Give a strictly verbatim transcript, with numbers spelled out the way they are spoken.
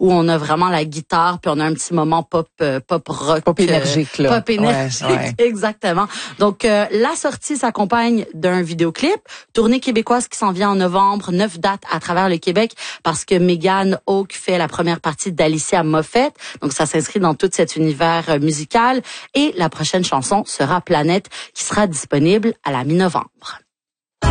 où on a vraiment la guitare, puis on a un petit moment pop euh, pop rock. Pop énergique, là. Pop énergique, ouais, ouais. Exactement. Donc, euh, la sortie s'accompagne d'un vidéoclip, tournée québécoise qui s'en vient en novembre, neuf dates à travers le Québec, parce que Megan Hawke fait la première partie d'Alicia Moffett. Donc, ça s'inscrit dans tout cet univers euh, musical. Et la prochaine chanson sera Planète, qui sera disponible à la mi-novembre.